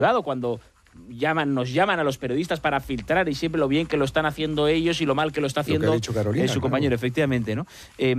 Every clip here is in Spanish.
cuando nos llaman a los periodistas para filtrar y siempre lo bien que lo están haciendo ellos y lo mal que lo está haciendo su compañero, efectivamente, ¿no?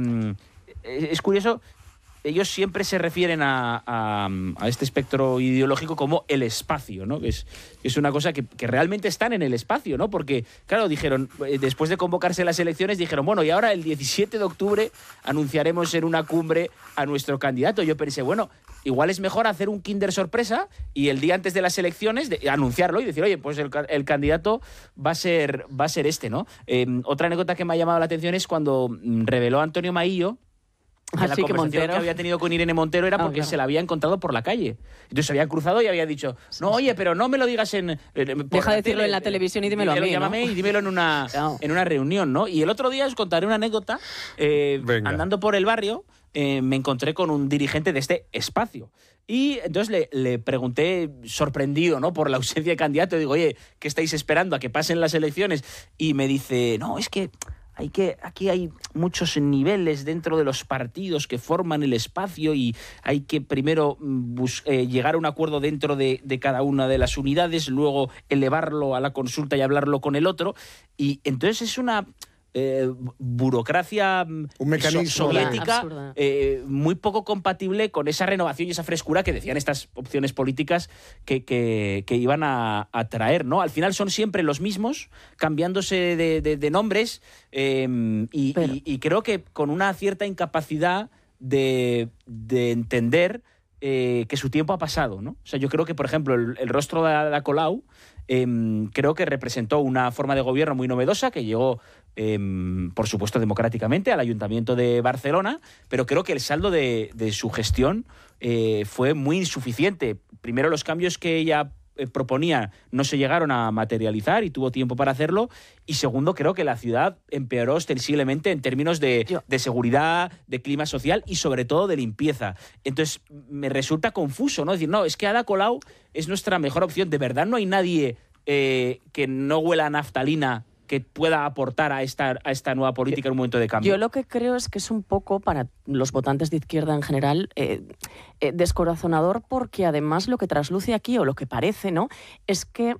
Es curioso, ellos siempre se refieren a este espectro ideológico como el espacio, ¿no? Es una cosa que realmente están en el espacio, ¿no? Porque, claro, dijeron, después de convocarse las elecciones, dijeron, bueno, y ahora el 17 de octubre anunciaremos en una cumbre a nuestro candidato. Yo pensé, bueno, igual es mejor hacer un Kinder sorpresa y el día antes de las elecciones anunciarlo y decir, oye, pues el candidato va a ser este, ¿no? Otra anécdota que me ha llamado la atención es cuando reveló Antonio Maillo que la conversación que había tenido con Irene Montero era porque se la había encontrado por la calle. Entonces se habían cruzado y había dicho, no, oye, pero no me lo digas deja de decirlo en la televisión y dímelo a mí, llámame, ¿no? Y dímelo en una reunión, ¿no? Y el otro día os contaré una anécdota. Andando por el barrio, me encontré con un dirigente de este espacio. Y entonces le pregunté, sorprendido, ¿no?, por la ausencia de candidato. Digo, oye, ¿qué estáis esperando a que pasen las elecciones? Y me dice, no, es que aquí hay muchos niveles dentro de los partidos que forman el espacio y hay que primero llegar a un acuerdo dentro de cada una de las unidades, luego elevarlo a la consulta y hablarlo con el otro. Y entonces es una burocracia soviética muy poco compatible con esa renovación y esa frescura que decían estas opciones políticas que iban a traer, ¿no? Al final son siempre los mismos, cambiándose de nombres, y creo que con una cierta incapacidad de entender que su tiempo ha pasado, ¿no? O sea, yo creo que, por ejemplo, el rostro de Ada Colau creo que representó una forma de gobierno muy novedosa que llegó, por supuesto, democráticamente al Ayuntamiento de Barcelona, pero creo que el saldo de su gestión fue muy insuficiente. Primero, los cambios que ella proponía no se llegaron a materializar y tuvo tiempo para hacerlo, y segundo, creo que la ciudad empeoró ostensiblemente en términos de seguridad, de clima social y sobre todo de limpieza. Entonces me resulta confuso, ¿no? Decir, no, es que Ada Colau es nuestra mejor opción. ¿De verdad no hay nadie que no huela a naftalina que pueda aportar a esta nueva política en un momento de cambio? Yo lo que creo es que es un poco, para los votantes de izquierda en general, descorazonador, porque además lo que trasluce aquí, o lo que parece, ¿no?, es que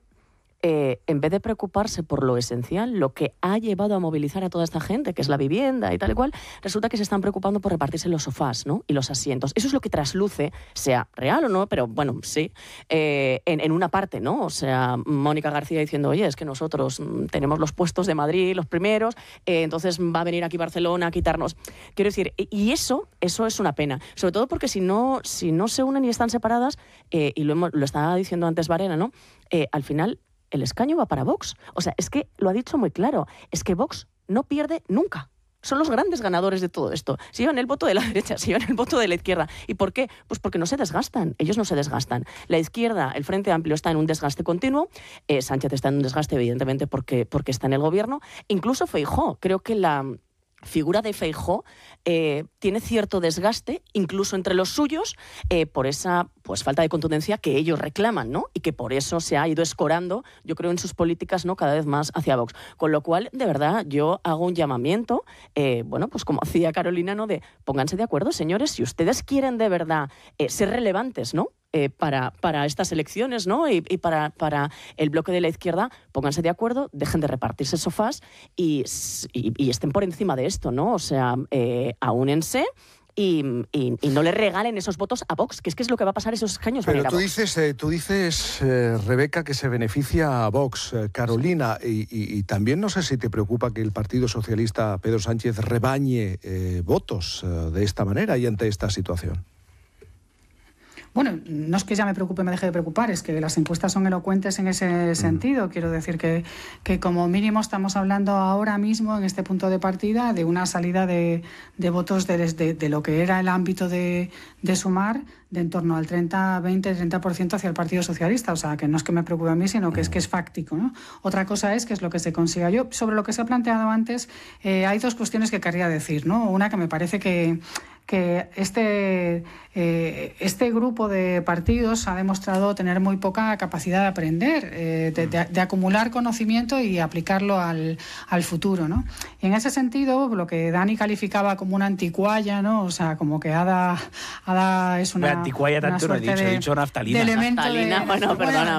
en vez de preocuparse por lo esencial, lo que ha llevado a movilizar a toda esta gente, que es la vivienda y tal y cual, resulta que se están preocupando por repartirse los sofás, ¿no?, y los asientos. Eso es lo que trasluce, sea real o no, pero bueno, sí, en una parte, ¿no? O sea, Mónica García diciendo, oye, es que nosotros tenemos los puestos de Madrid, los primeros, entonces va a venir aquí Barcelona a quitarnos. Quiero decir, y eso es una pena, sobre todo porque si no se unen y están separadas, y lo estaba diciendo antes Varela, ¿no?, al final el escaño va para Vox. O sea, es que lo ha dicho muy claro, es que Vox no pierde nunca. Son los grandes ganadores de todo esto. Se llevan el voto de la derecha, se llevan el voto de la izquierda. ¿Y por qué? Pues porque no se desgastan. Ellos no se desgastan. La izquierda, el Frente Amplio, está en un desgaste continuo. Sánchez está en un desgaste, evidentemente, porque está en el gobierno. Incluso Feijóo. Creo que la figura de Feijóo tiene cierto desgaste, incluso entre los suyos, por esa falta de contundencia que ellos reclaman, ¿no? Y que por eso se ha ido escorando, yo creo, en sus políticas, ¿no?, cada vez más hacia Vox. Con lo cual, de verdad, yo hago un llamamiento, pues como hacía Carolina, ¿no?, de pónganse de acuerdo, señores, si ustedes quieren de verdad ser relevantes, ¿no?, para estas elecciones, ¿no?, y para el bloque de la izquierda, pónganse de acuerdo, dejen de repartirse sofás y estén por encima de esto, ¿no? O sea, aúnense y no le regalen esos votos a Vox, que es lo que va a pasar, esos escaños. Pero tú dices, Rebeca, que se beneficia a Vox, Carolina, y también no sé si te preocupa que el Partido Socialista, Pedro Sánchez, rebañe votos de esta manera y ante esta situación. Bueno, no es que ya me preocupe, me deje de preocupar, es que las encuestas son elocuentes en ese sentido. Quiero decir que como mínimo estamos hablando ahora mismo, en este punto de partida, de una salida de votos de lo que era el ámbito de Sumar, de en torno al 30% hacia el Partido Socialista. O sea, que no es que me preocupe a mí, sino que es fáctico, ¿no? Otra cosa es que es lo que se consiga. Yo, sobre lo que se ha planteado antes, hay dos cuestiones que querría decir, ¿no? Una, que me parece que este grupo de partidos ha demostrado tener muy poca capacidad de aprender, de acumular conocimiento y aplicarlo al futuro, ¿no? Y en ese sentido, lo que Dani calificaba como una anticuaya, ¿no? O sea, como que Ada es una anticuaya tanto no he dicho naftalina. Naftalina, bueno, perdona.